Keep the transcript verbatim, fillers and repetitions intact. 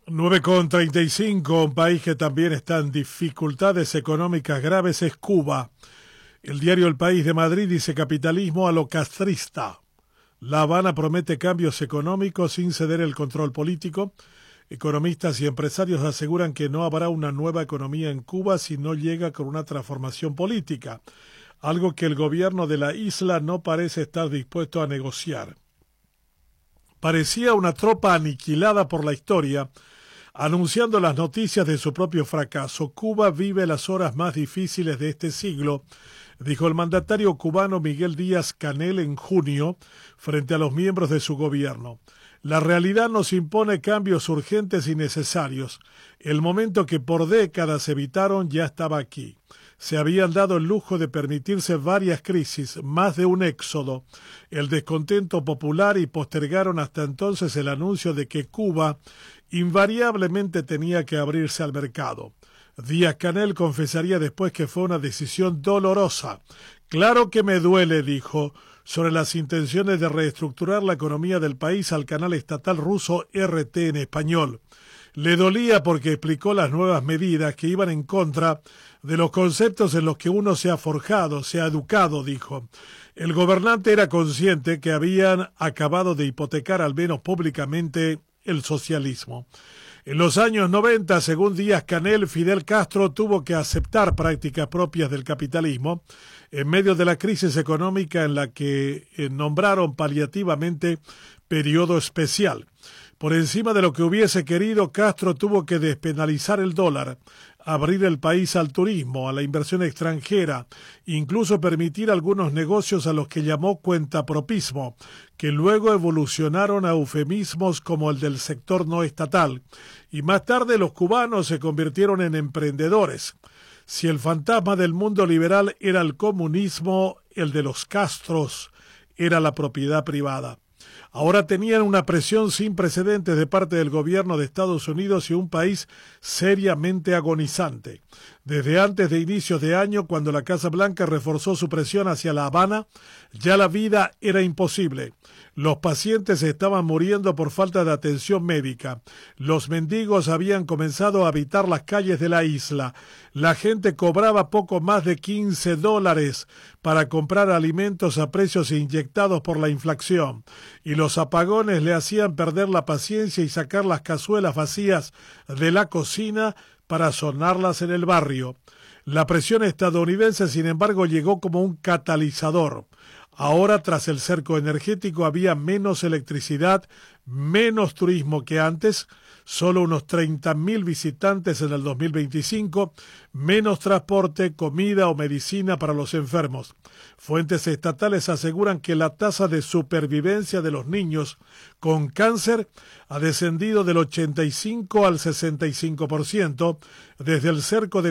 nueve con treinta y cinco, un país que también está en dificultades económicas graves es Cuba. El diario El País de Madrid dice capitalismo a lo castrista. La Habana promete cambios económicos sin ceder el control político. Economistas y empresarios aseguran que no habrá una nueva economía en Cuba si no llega con una transformación política, algo que el gobierno de la isla no parece estar dispuesto a negociar. Parecía una tropa aniquilada por la historia, anunciando las noticias de su propio fracaso. Cuba vive las horas más difíciles de este siglo, dijo el mandatario cubano Miguel Díaz-Canel en junio, frente a los miembros de su gobierno. La realidad nos impone cambios urgentes y necesarios. El momento que por décadas evitaron ya estaba aquí. Se habían dado el lujo de permitirse varias crisis, más de un éxodo, el descontento popular y postergaron hasta entonces el anuncio de que Cuba invariablemente tenía que abrirse al mercado. Díaz-Canel confesaría después que fue una decisión dolorosa. Claro que me duele, dijo, sobre las intenciones de reestructurar la economía del país al canal estatal ruso R T en español. Le dolía porque explicó las nuevas medidas que iban en contra de los conceptos en los que uno se ha forjado, se ha educado, dijo. El gobernante era consciente que habían acabado de hipotecar, al menos públicamente, el socialismo. En los años noventa, según Díaz-Canel, Fidel Castro tuvo que aceptar prácticas propias del capitalismo en medio de la crisis económica en la que eh, nombraron paliativamente periodo especial. Por encima de lo que hubiese querido, Castro tuvo que despenalizar el dólar, abrir el país al turismo, a la inversión extranjera, incluso permitir algunos negocios a los que llamó cuentapropismo, que luego evolucionaron a eufemismos como el del sector no estatal, y más tarde los cubanos se convirtieron en emprendedores. Si el fantasma del mundo liberal era el comunismo, el de los Castros era la propiedad privada. Ahora tenían una presión sin precedentes de parte del gobierno de Estados Unidos y un país seriamente agonizante. Desde antes de inicios de año, cuando la Casa Blanca reforzó su presión hacia La Habana, ya la vida era imposible. Los pacientes estaban muriendo por falta de atención médica. Los mendigos habían comenzado a habitar las calles de la isla. La gente cobraba poco más de quince dólares para comprar alimentos a precios inyectados por la inflación. Y los apagones le hacían perder la paciencia y sacar las cazuelas vacías de la cocina para sonarlas en el barrio. La presión estadounidense, sin embargo, llegó como un catalizador. Ahora, tras el cerco energético, había menos electricidad, menos turismo que antes, solo unos treinta mil visitantes en el dos mil veinticinco, menos transporte, comida o medicina para los enfermos. Fuentes estatales aseguran que la tasa de supervivencia de los niños con cáncer ha descendido del ochenta y cinco al sesenta y cinco por ciento desde el cerco de